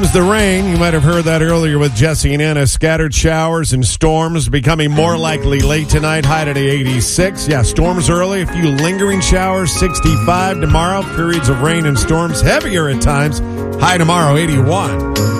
The rain, you might have heard that earlier with Jesse and Anna. Scattered showers and storms becoming more likely late tonight. High today 86. Yeah, storms early. A few lingering showers. 65 tomorrow. Periods of rain and storms heavier at times. High tomorrow 81.